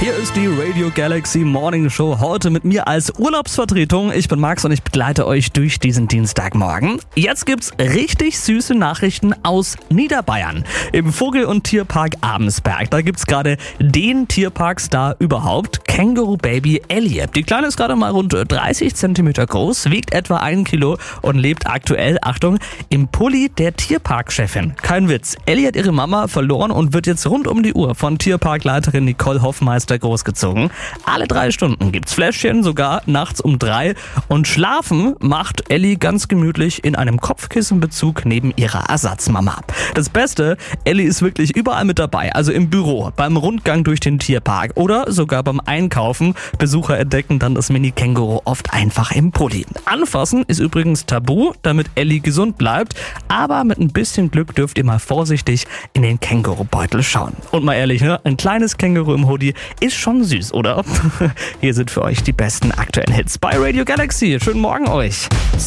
Hier ist die Radio Galaxy Morning Show, heute mit mir als Urlaubsvertretung. Ich bin Max und ich begleite euch durch diesen Dienstagmorgen. Jetzt gibt's richtig süße Nachrichten aus Niederbayern. Im Vogel- und Tierpark Abensberg, da gibt's gerade den Tierparkstar überhaupt, Känguru Baby Elliot. Die Kleine ist gerade mal rund 30 cm groß, wiegt etwa 1 Kilo und lebt aktuell, Achtung, im Pulli der Tierparkchefin. Kein Witz, Elliot hat ihre Mama verloren und wird jetzt rund um die Uhr von Tierparkleiterin Nicole Hoffmeister großgezogen. Alle 3 Stunden gibt's Fläschchen, sogar nachts um 3. Und schlafen macht Ellie ganz gemütlich in einem Kopfkissenbezug neben ihrer Ersatzmama. Das Beste, Ellie ist wirklich überall mit dabei, also im Büro, beim Rundgang durch den Tierpark oder sogar beim Einkaufen. Besucher entdecken dann das Mini-Känguru oft einfach im Pulli. Anfassen ist übrigens tabu, damit Ellie gesund bleibt, aber mit ein bisschen Glück dürft ihr mal vorsichtig in den Kängurubeutel schauen. Und mal ehrlich, ne? Ein kleines Känguru im Hoodie ist schon süß, oder? Hier sind für euch die besten aktuellen Hits bei Radio Galaxy. Schönen Morgen euch.